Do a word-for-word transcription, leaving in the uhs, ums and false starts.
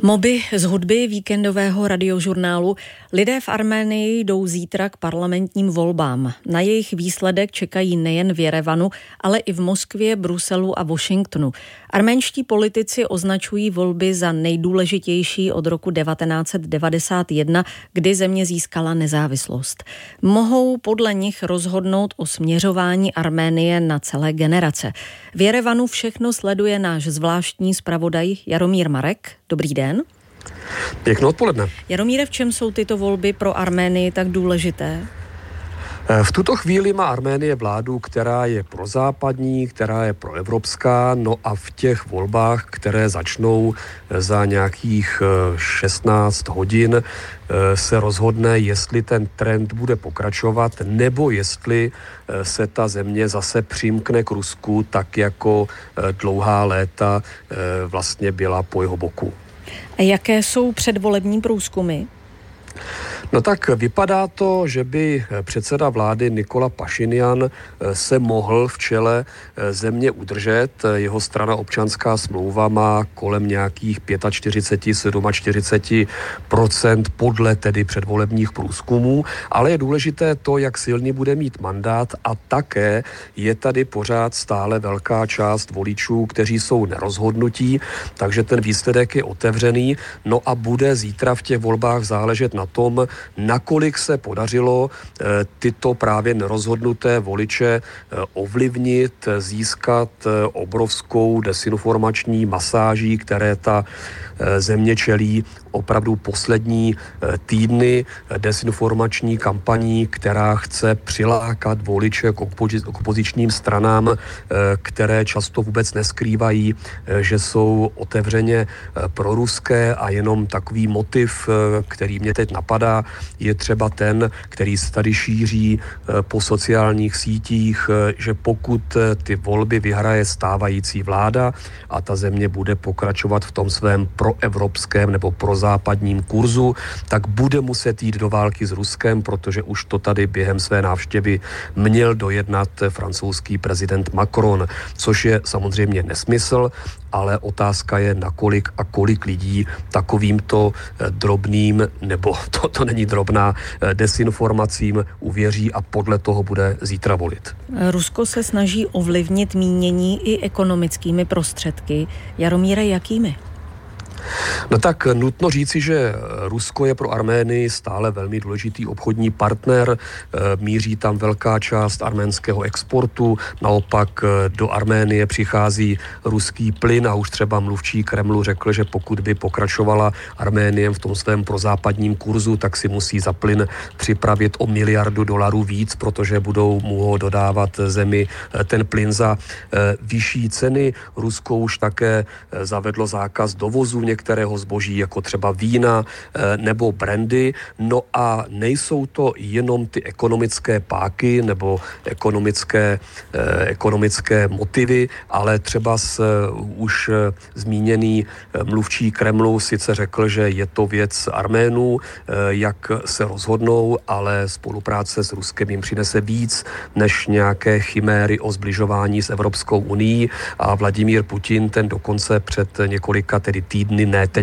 Moby z hudby víkendového radiožurnálu. Lidé v Arménii jdou zítra k parlamentním volbám. Na jejich výsledek čekají nejen v Jerevanu, ale i v Moskvě, Bruselu a Washingtonu. Arménští politici označují volby za nejdůležitější od roku devatenáct set devadesát jedna, kdy země získala nezávislost. Mohou podle nich rozhodnout o směřování Arménie na celé generace. V Jerevanu všechno sleduje náš zvláštní zpravodaj Jaromír Marek. Dobrý den. Pěkné odpoledne. Jaromíre, v čem jsou tyto volby pro Arménii tak důležité? V tuto chvíli má Arménie vládu, která je prozápadní, která je proevropská, no a v těch volbách, které začnou za nějakých šestnáct hodin, se rozhodne, jestli ten trend bude pokračovat, nebo jestli se ta země zase přimkne k Rusku, tak jako dlouhá léta vlastně byla po jeho boku. A jaké jsou předvolební průzkumy? No tak vypadá to, že by předseda vlády Nikola Pašinjan se mohl v čele země udržet. Jeho strana Občanská smlouva má kolem nějakých čtyřicet pět, čtyřicet sedm procent podle tedy předvolebních průzkumů, ale je důležité to, jak silný bude mít mandát, a také je tady pořád stále velká část voličů, kteří jsou nerozhodnutí, takže ten výsledek je otevřený. No a bude zítra v těch volbách záležet na tom, nakolik se podařilo e, tyto právě nerozhodnuté voliče e, ovlivnit, získat e, obrovskou desinformační masáží, které ta e, země čelí opravdu poslední e, týdny e, desinformační kampaní, která chce přilákat voliče k, opozi- k opozičním stranám, e, které často vůbec neskrývají, e, že jsou otevřeně e, proruské, a jenom takový motiv, e, který mě teď napadá, je třeba ten, který se tady šíří po sociálních sítích, že pokud ty volby vyhraje stávající vláda a ta země bude pokračovat v tom svém proevropském nebo prozápadním kurzu, tak bude muset jít do války s Ruskem, protože už to tady během své návštěvy měl dojednat francouzský prezident Macron, což je samozřejmě nesmysl, ale otázka je, nakolik a kolik lidí takovýmto drobným, nebo to, to není drobná, desinformacím uvěří a podle toho bude zítra volit. Rusko se snaží ovlivnit mínění i ekonomickými prostředky. Jaromíre, jakými? No tak nutno říci, že Rusko je pro Arménii stále velmi důležitý obchodní partner, míří tam velká část arménského exportu, naopak do Arménie přichází ruský plyn a už třeba mluvčí Kremlu řekl, že pokud by pokračovala Arménie v tom svém prozápadním kurzu, tak si musí za plyn připravit o miliardu dolarů víc, protože budou mu ho dodávat zemi ten plyn za vyšší ceny. Rusko už také zavedlo zákaz dovozu některého zboží, jako třeba vína nebo brandy. No a nejsou to jenom ty ekonomické páky nebo ekonomické, eh, ekonomické motivy, ale třeba s už zmíněný mluvčí Kremlu sice řekl, že je to věc Arménů, eh, jak se rozhodnou, ale spolupráce s Ruskem jim přinese víc než nějaké chiméry o zbližování s Evropskou unií, a Vladimír Putin ten dokonce před několika tedy týdny, ne teď